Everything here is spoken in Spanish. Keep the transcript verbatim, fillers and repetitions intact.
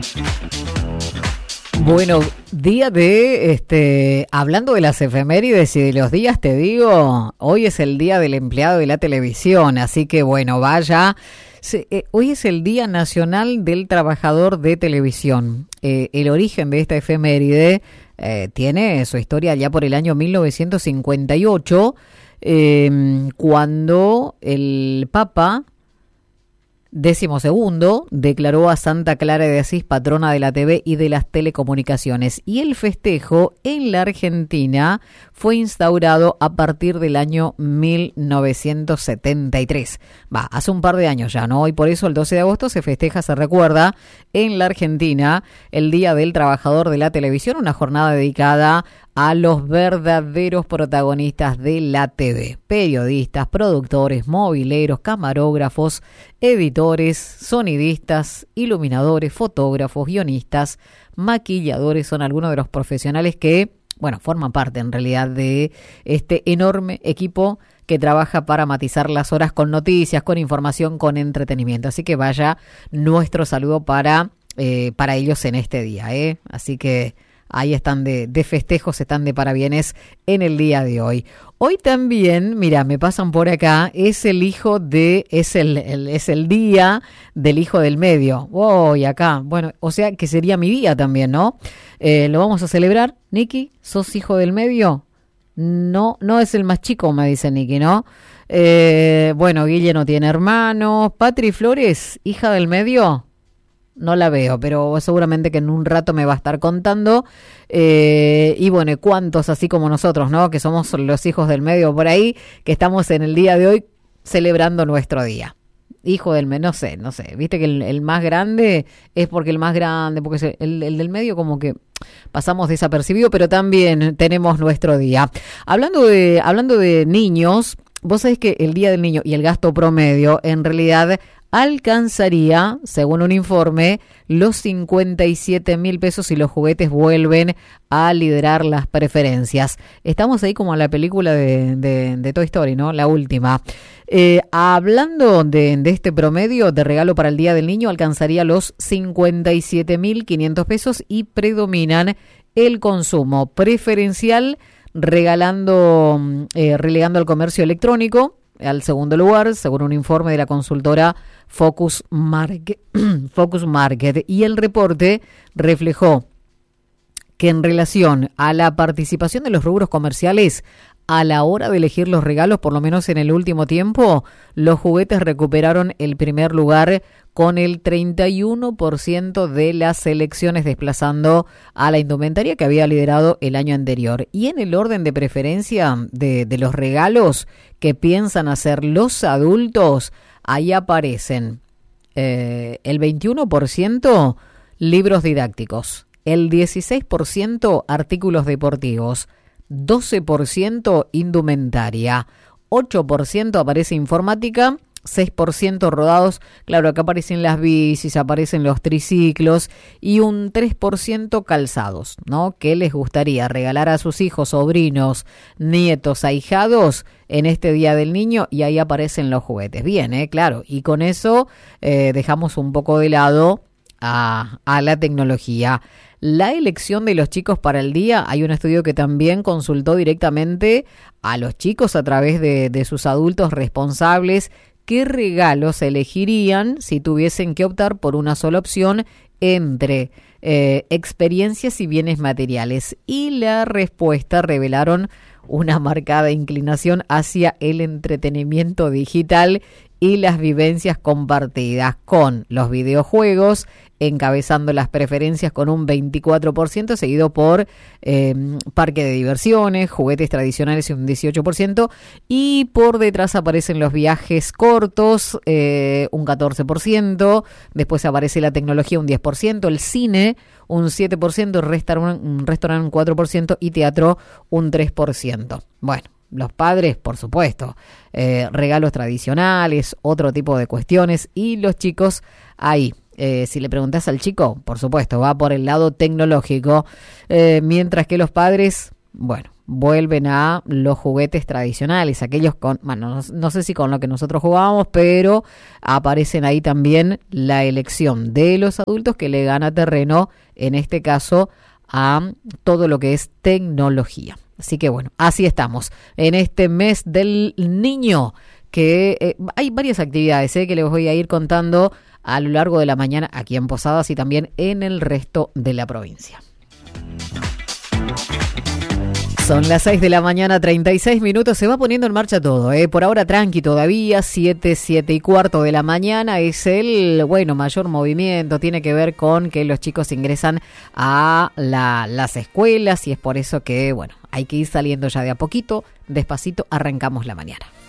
Bueno, día de, este, hablando de las efemérides y de los días, te digo, hoy es el día del empleado de la televisión, así que bueno, vaya, se, eh, hoy es el Día Nacional del Trabajador de Televisión. Eh, el origen de esta efeméride eh, tiene su historia ya por el año mil novecientos cincuenta y ocho, eh, cuando el Papa Décimo segundo declaró a Santa Clara de Asís patrona de la T V y de las telecomunicaciones, y el festejo en la Argentina fue instaurado a partir del año mil novecientos setenta y tres. Va, hace un par de años ya, ¿no? Y por eso el doce de agosto se festeja, se recuerda, en la Argentina el Día del Trabajador de la Televisión, una jornada dedicada a los verdaderos protagonistas de la T V: periodistas, productores, mobileros, camarógrafos, editores, sonidistas, iluminadores, fotógrafos, guionistas, maquilladores. Son algunos de los profesionales que, bueno, forman parte en realidad de este enorme equipo que trabaja para matizar las horas con noticias, con información, con entretenimiento. Así que vaya nuestro saludo para, eh, para ellos en este día, ¿eh? Así que ahí están de, de festejos, están de parabienes en el día de hoy. Hoy también, mira, me pasan por acá, es el hijo de, es el, el es el día del hijo del medio. Voy acá, bueno, o sea que sería mi día también, ¿no? Eh, lo vamos a celebrar. Nicky, ¿sos hijo del medio? No, no es el más chico, me dice Nicky, ¿no? Eh, bueno, Guille no tiene hermanos. Patri Flores, hija del medio. No la veo, pero seguramente que en un rato me va a estar contando. Eh, y bueno, ¿cuántos así como nosotros, no? Que somos los hijos del medio por ahí, que estamos en el día de hoy celebrando nuestro día. Hijo del medio, no sé, no sé. Viste que el, el más grande es porque el más grande, porque es el, el del medio como que pasamos desapercibido, pero también tenemos nuestro día. Hablando de, hablando de niños, vos sabés que el Día del Niño y el gasto promedio en realidad alcanzaría, según un informe, los cincuenta y siete mil pesos y los juguetes vuelven a liderar las preferencias. Estamos ahí como en la película de, de, de Toy Story, ¿no? La última. Eh, hablando de, de este promedio de regalo para el Día del Niño, alcanzaría los cincuenta y siete mil quinientos pesos y predominan el consumo preferencial, regalando, eh, relegando al comercio electrónico al segundo lugar, según un informe de la consultora Focus Market, Focus Market. Y el reporte reflejó que en relación a la participación de los rubros comerciales a la hora de elegir los regalos, por lo menos en el último tiempo, los juguetes recuperaron el primer lugar con el treinta y uno por ciento de las selecciones, desplazando a la indumentaria que había liderado el año anterior. Y en el orden de preferencia de, de los regalos que piensan hacer los adultos, ahí aparecen eh, el veintiuno por ciento libros didácticos, el dieciséis por ciento artículos deportivos, doce por ciento indumentaria, ocho por ciento aparece informática, seis por ciento rodados, claro, acá aparecen las bicis, aparecen los triciclos, y un tres por ciento calzados, ¿no? ¿Qué les gustaría regalar a sus hijos, sobrinos, nietos, ahijados en este Día del Niño? Y ahí aparecen los juguetes. Bien, ¿eh? Claro, y con eso eh, dejamos un poco de lado a, a la tecnología. La elección de los chicos para el día, hay un estudio que también consultó directamente a los chicos a través de, de sus adultos responsables qué regalos elegirían si tuviesen que optar por una sola opción entre eh, experiencias y bienes materiales. Y la respuesta revelaron una marcada inclinación hacia el entretenimiento digital y las vivencias compartidas, con los videojuegos encabezando las preferencias con un veinticuatro por ciento, seguido por eh, parque de diversiones, juguetes tradicionales y un dieciocho por ciento, y por detrás aparecen los viajes cortos, eh, un catorce por ciento, después aparece la tecnología, un diez por ciento, el cine, un siete por ciento, restaurante, un restaurante, un cuatro por ciento, y teatro, un tres por ciento. Bueno, los padres, por supuesto, eh, regalos tradicionales, otro tipo de cuestiones, y los chicos ahí. Eh, si le preguntás al chico, por supuesto, va por el lado tecnológico, eh, mientras que los padres, bueno, vuelven a los juguetes tradicionales, aquellos con, bueno, no, no sé si con lo que nosotros jugábamos, pero aparecen ahí también la elección de los adultos que le gana terreno, en este caso, a todo lo que es tecnología. Así que bueno, así estamos en este mes del niño, que eh, hay varias actividades eh, que les voy a ir contando a lo largo de la mañana aquí en Posadas y también en el resto de la provincia. Son las seis de la mañana, treinta y seis minutos, se va poniendo en marcha todo, ¿eh? Por ahora tranqui todavía, siete, siete y cuarto de la mañana es el, bueno, mayor movimiento, tiene que ver con que los chicos ingresan a la, las escuelas y es por eso que, bueno, hay que ir saliendo ya de a poquito, despacito arrancamos la mañana.